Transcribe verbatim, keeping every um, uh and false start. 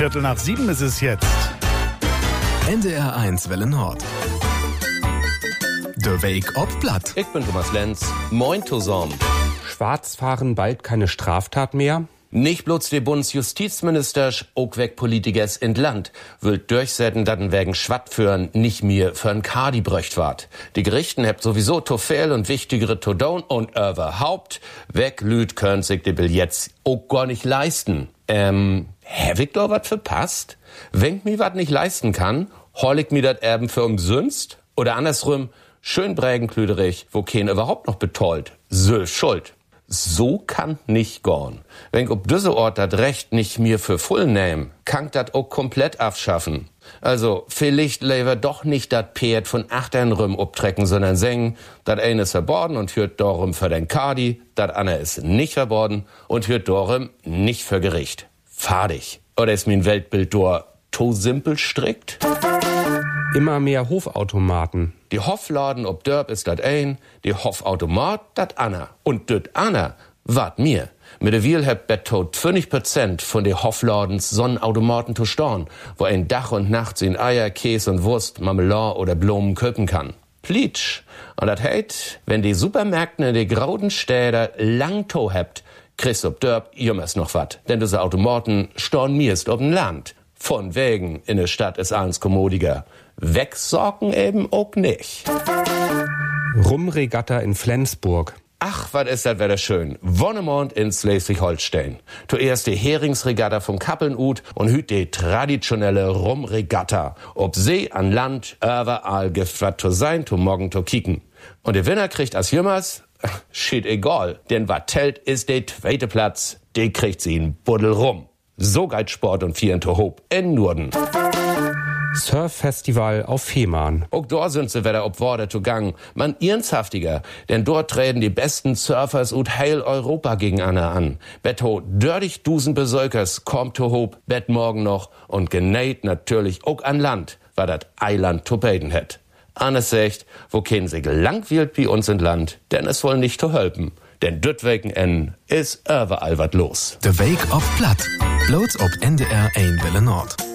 Viertel nach sieben ist es jetzt. N D R eins Welle Nord. De Weg ob Blatt. Ich bin Thomas Lenz. Moin zusammen. Schwarzfahren bald keine Straftat mehr? Nicht bloß der Bundesjustizminister, auch weg Politikers in Land, will durchsetzen, dass ein wegen Schwattführen nicht mehr für ein Kadi bröcht ward. Die Gerichten habt sowieso to viel und wichtigere to down und überhaupt weg Lüd können sich die Billets auch gar nicht leisten. Ähm, hab ich da wat verpasst? Wenn ich mir wat nicht leisten kann, hol ich mir dat eben für umsünst? Oder andersrum, schön Brägenklüderich, wo kein überhaupt noch betollt. Sö schuld. So kann nicht gorn. Wenn ich ob diese Ort dat Recht nicht mir für voll nehm, kann dat auch komplett abschaffen. Also, vielleicht lieber doch nicht dat Pferd von achtern rüm obtrecken, sondern singen, dat eine ist verboten und hört darum für den Kadi, dat andere ist nicht verboten und hört darum nicht für Gericht. Fadig. Oder ist mein Weltbild dor to simpel strickt? Immer mehr Hofautomaten. Die Hofladen ob Dörp ist dat ein, die Hofautomat dat Anna. Und dat Anna wart mir. Mit der Wiel habt bettot fünfzig Prozent von de Hofladens Sonnenautomaten zu storn, wo ein Dach und Nacht in Eier, Käse und Wurst, Marmelade oder Blumen köpen kann. Plitsch. Und dat heit, wenn die Supermärkte in de grauen Städte lang to habt, kriegst ob Dörp jümmers noch wat. Denn diese Automaten storn mir ist ob'n Land. Von wegen, in der Stadt ist alles kommodiger. Wegsorgen eben auch nicht. Rumregatta in Flensburg. Ach, was ist das wieder schön. Wonnemond in Schleswig-Holstein. Zuerst die Heringsregatta vom Kappeln-Ut und hüt die traditionelle Rumregatta. Ob See, an Land, überall gibt wat zu sein, zu morgen zu kicken. Und der Winner kriegt als jümmers, shit egal, denn wat tellt ist der zweite Platz, die kriegt sie in Buddel rum. So geht Sport und Vieren to Hope in Norden. Surf-Festival auf Fehmarn. Auch dort sind sie wieder ob Worte zu gang. Man irnshaftiger, denn dort treten die besten Surfers ut heil Europa gegeneinander an. Betto dördig dusen Besökers kommt to Hope, bet morgen noch und genäht natürlich auch an Land, war dat Eiland to baden het. Annes sagt, wo kein sich langwielt wie uns in Land, denn es wohl nicht zu helpen. Denn dort wegen en is überall wat los. De Weg ob Blatt. Bloß ob N D R eins Welle Nord.